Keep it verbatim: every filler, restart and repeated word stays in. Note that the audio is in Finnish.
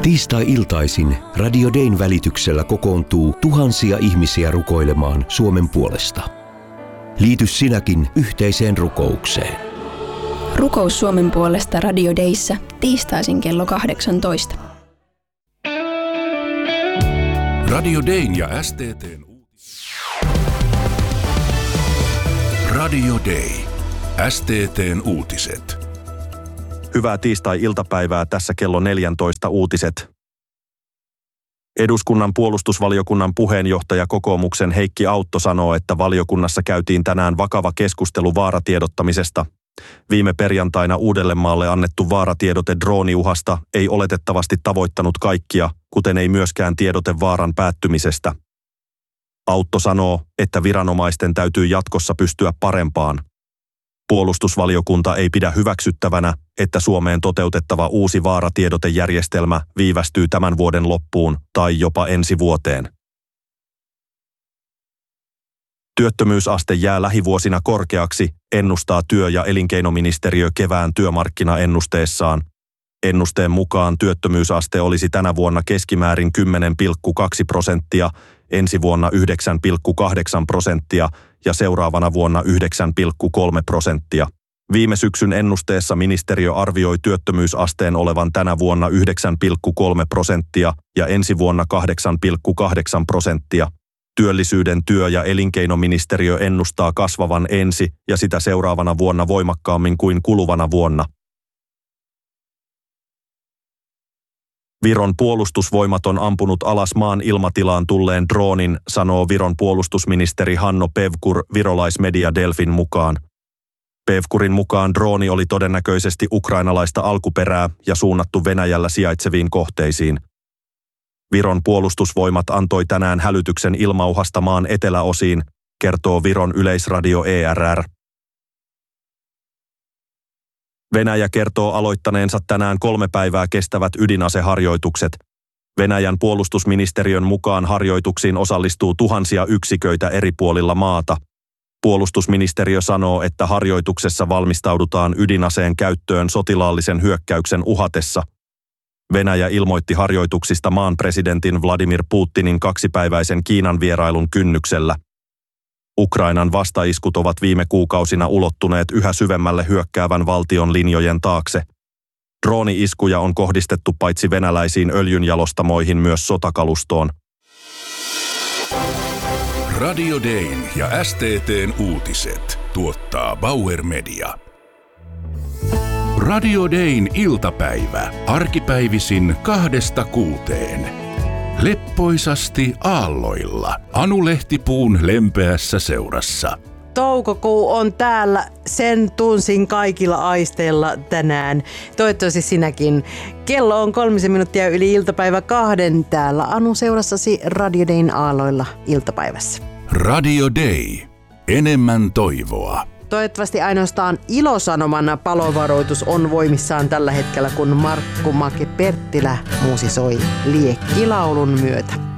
Tiistai-iltaisin Radio Dayn välityksellä kokoontuu tuhansia ihmisiä rukoilemaan Suomen puolesta. Liity sinäkin yhteiseen rukoukseen. Rukous Suomen puolesta Radio Dayssä tiistaisin kello kahdeksantoista. Radio Dayn ja S T T:n uutiset. Radio Day. S T T:n uutiset. Hyvää tiistai-iltapäivää, tässä kello neljätoista uutiset. Eduskunnan puolustusvaliokunnan puheenjohtaja kokoomuksen Heikki Autto sanoo, että valiokunnassa käytiin tänään vakava keskustelu vaaratiedottamisesta. Viime perjantaina Uudellemaalle annettu vaaratiedote drooniuhasta ei oletettavasti tavoittanut kaikkia, kuten ei myöskään tiedote vaaran päättymisestä. Autto sanoo, että viranomaisten täytyy jatkossa pystyä parempaan. Puolustusvaliokunta ei pidä hyväksyttävänä, että Suomeen toteutettava uusi vaaratiedotejärjestelmä viivästyy tämän vuoden loppuun tai jopa ensi vuoteen. Työttömyysaste jää lähivuosina korkeaksi, ennustaa työ- ja elinkeinoministeriö kevään työmarkkinaennusteessaan. Ennusteen mukaan työttömyysaste olisi tänä vuonna keskimäärin kymmenen pilkku kaksi prosenttia, ensi vuonna yhdeksän pilkku kahdeksan prosenttia ja seuraavana vuonna yhdeksän pilkku kolme prosenttia. Viime syksyn ennusteessa ministeriö arvioi työttömyysasteen olevan tänä vuonna yhdeksän pilkku kolme prosenttia ja ensi vuonna kahdeksan pilkku kahdeksan prosenttia. Työllisyyden työ- ja elinkeinoministeriö ennustaa kasvavan ensi ja sitä seuraavana vuonna voimakkaammin kuin kuluvana vuonna. Viron puolustusvoimat on ampunut alas maan ilmatilaan tulleen droonin, sanoo Viron puolustusministeri Hanno Pevkur virolaismedia Delfin mukaan. Pevkurin mukaan drooni oli todennäköisesti ukrainalaista alkuperää ja suunnattu Venäjällä sijaitseviin kohteisiin. Viron puolustusvoimat antoi tänään hälytyksen ilmauhasta maan eteläosiin, kertoo Viron yleisradio E R R. Venäjä kertoo aloittaneensa tänään kolme päivää kestävät ydinaseharjoitukset. Venäjän puolustusministeriön mukaan harjoituksiin osallistuu tuhansia yksiköitä eri puolilla maata. Puolustusministeriö sanoo, että harjoituksessa valmistaudutaan ydinaseen käyttöön sotilaallisen hyökkäyksen uhatessa. Venäjä ilmoitti harjoituksista maan presidentin Vladimir Putinin kaksipäiväisen Kiinan vierailun kynnyksellä. Ukrainan vastaiskut ovat viime kuukausina ulottuneet yhä syvemmälle hyökkäävän valtion linjojen taakse. Drooni-iskuja on kohdistettu paitsi venäläisiin öljynjalostamoihin myös sotakalustoon. Radio Dayn ja S T T:n uutiset tuottaa Bauer Media. Radio Dayn iltapäivä, arkipäivisin kahdesta kuuteen. Leppoisasti aalloilla, Anu Lehtipuun lempeässä seurassa. Toukokuu on täällä, sen tunsin kaikilla aisteilla tänään. Toivottavasti sinäkin. Kello on kolmisen minuuttia yli iltapäivä kahden täällä Anu seurassasi Radio Dayn aalloilla iltapäivässä. Radio Day. Enemmän toivoa. Toivottavasti ainoastaan ilosanomana palovaroitus on voimissaan tällä hetkellä, kun Markku Make Perttilä muusisoi liekkilaulun myötä.